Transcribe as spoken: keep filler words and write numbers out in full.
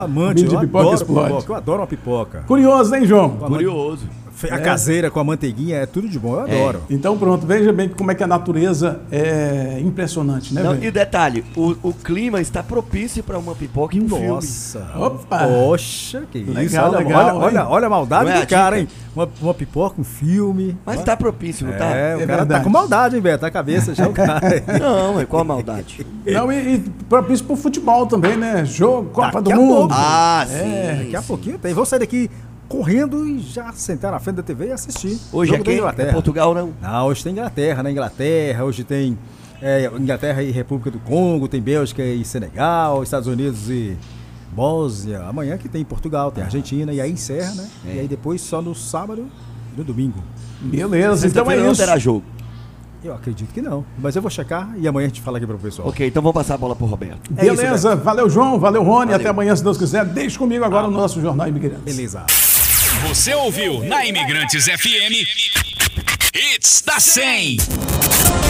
Amante, de eu pipoca adoro explode. pipoca, eu adoro uma pipoca. Curioso, hein, João? Curioso. A É. caseira com a manteiguinha é tudo de bom, eu adoro. Então pronto, veja bem como é que a natureza é impressionante, né, Não, velho? e detalhe, o, o clima está propício para uma pipoca e um filme. Nossa. Opa. Poxa, que isso. Legal, Olha, legal, olha, hein? olha, olha a maldade Não é do a cara, dica? hein? Uma, uma pipoca, um filme. Mas está propício, não tá? É, o É cara verdade. tá com maldade, hein, Beto? Na cabeça já o cara. Não, é qual a maldade? Não, e, e propício pro futebol também, né? Jogo, Copa Daqui do a Mundo. pouco. Ah, É, sim. Daqui a sim. pouquinho tem. Vou sair daqui correndo e já sentar na frente da T V e assistir. Hoje Jogo é da quem? Inglaterra. É Portugal, não? Não, hoje tem Inglaterra, na Inglaterra, hoje tem é, Inglaterra e República do Congo, tem Bélgica e Senegal, Estados Unidos e Bósnia. Amanhã que tem Portugal, tem Argentina, e aí encerra, né? É. E aí depois só no sábado e no domingo. Beleza, então é Sexta-feira não isso. terá jogo. Eu acredito que não, mas eu vou checar e amanhã a gente fala aqui para o pessoal. Ok, então vamos passar a bola pro Roberto. É isso, Beleza, valeu, João, valeu, Rony. Valeu. Até amanhã, se Deus quiser. Deixe comigo agora o nosso Jornal Imigrantes. Beleza. Você ouviu na Imigrantes F M Hits da cem.